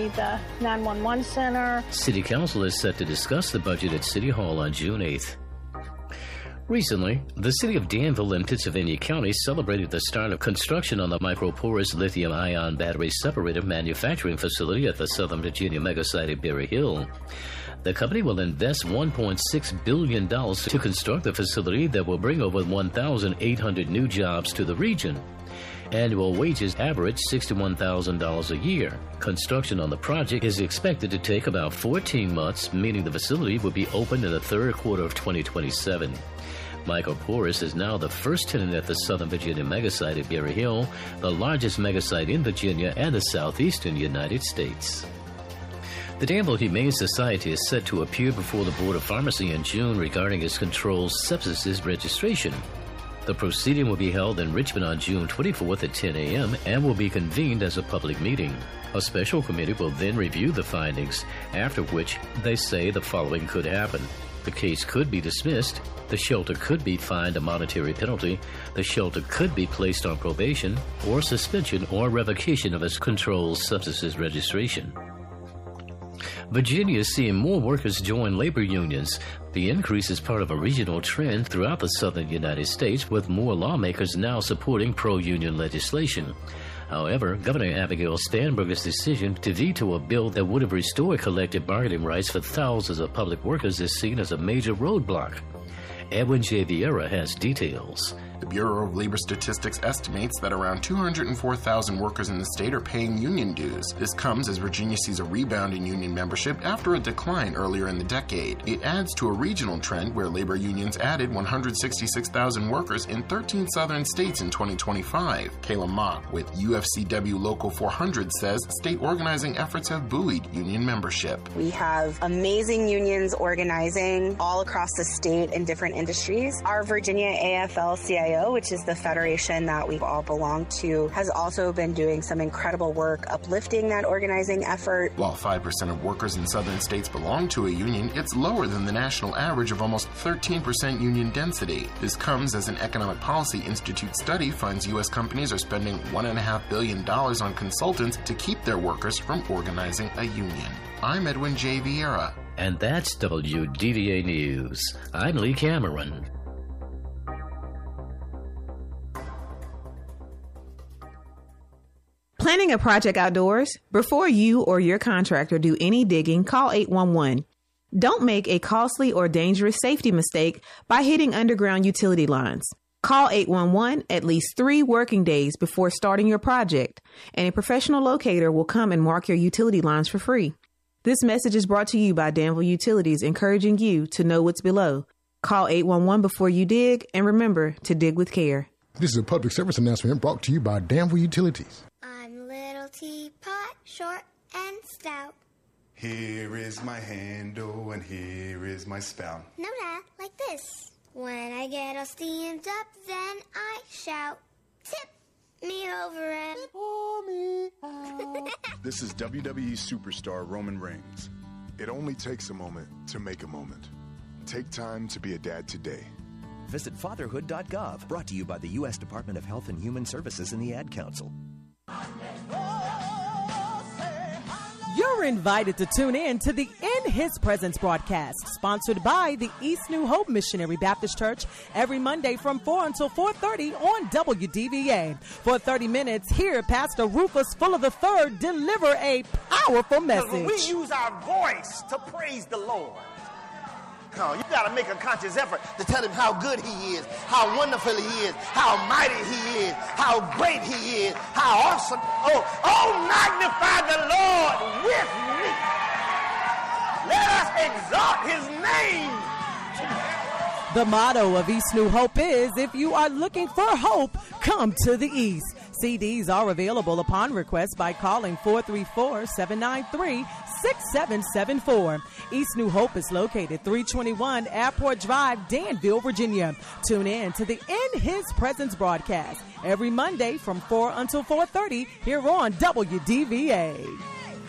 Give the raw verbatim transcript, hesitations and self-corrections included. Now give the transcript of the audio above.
the nine one one center. City Council is set to discuss the budget at City Hall on June eighth. Recently, the city of Danville in Pittsylvania County celebrated the start of construction on the microporous lithium-ion battery separator manufacturing facility at the Southern Virginia megasite at Berry Hill. The company will invest one point six billion dollars to construct the facility that will bring over one thousand eight hundred new jobs to the region. Annual wages average sixty-one thousand dollars a year. Construction on the project is expected to take about fourteen months, meaning the facility will be open in the third quarter of twenty twenty-seven. Microporous is now the first tenant at the Southern Virginia megasite at Berry Hill, the largest megasite in Virginia and the southeastern United States. The Danville Humane Society is set to appear before the Board of Pharmacy in June regarding its controlled substances registration. The proceeding will be held in Richmond on June twenty-fourth at ten a.m. and will be convened as a public meeting. A special committee will then review the findings, after which they say the following could happen. The case could be dismissed, the shelter could be fined a monetary penalty, the shelter could be placed on probation, or suspension or revocation of its controlled substances registration. Virginia is seeing more workers join labor unions. The increase is part of a regional trend throughout the southern United States, with more lawmakers now supporting pro-union legislation. However, Governor Abigail Spanberger's decision to veto a bill that would have restored collective bargaining rights for thousands of public workers is seen as a major roadblock. Edwin J. Vieira has details. The Bureau of Labor Statistics estimates that around two hundred four thousand workers in the state are paying union dues. This comes as Virginia sees a rebound in union membership after a decline earlier in the decade. It adds to a regional trend where labor unions added one hundred sixty-six thousand workers in thirteen southern states in twenty twenty-five. Kayla Mock with U F C W Local four hundred says state organizing efforts have buoyed union membership. We have amazing unions organizing all across the state in different industries. Our Virginia A F L C I O, which is the federation that we all belong to, has also been doing some incredible work uplifting that organizing effort. While five percent of workers in southern states belong to a union, it's lower than the national average of almost thirteen percent union density. This comes as an Economic Policy Institute study finds U S companies are spending one point five billion dollars on consultants to keep their workers from organizing a union. I'm Edwin J. Vieira. And that's W D V A News. I'm Lee Cameron. Planning a project outdoors? Before you or your contractor do any digging, call eight one one. Don't make a costly or dangerous safety mistake by hitting underground utility lines. Call eight one one at least three working days before starting your project, and a professional locator will come and mark your utility lines for free. This message is brought to you by Danville Utilities, encouraging you to know what's below. Call eight one one before you dig, and remember to dig with care. This is a public service announcement brought to you by Danville Utilities. I'm Little Teapot, short and stout. Here is my handle and here is my spout. No, Dad, like this. When I get all steamed up, then I shout, tip me over and pour me out. This is W W E superstar Roman Reigns. It only takes a moment to make a moment. Take time to be a dad today. Visit fatherhood dot gov, brought to you by the U S Department of Health and Human Services and the Ad Council. You're invited to tune in to the In His Presence broadcast, sponsored by the East New Hope Missionary Baptist Church, every Monday from four until four thirty on W D V A. For thirty minutes, hear Pastor Rufus Fuller the third deliver a powerful message. When we use our voice to praise the Lord, oh, you got to make a conscious effort to tell him how good he is, how wonderful he is, how mighty he is, how great he is, how awesome. Oh, oh, magnify the Lord with me. Let us exalt his name. The motto of East New Hope is, if you are looking for hope, come to the East. C Ds are available upon request by calling four three four, seven nine three, six seven seven four. East New Hope is located three twenty-one Airport Drive, Danville, Virginia. Tune in to the In His Presence broadcast every Monday from four until four thirty here on W D V A.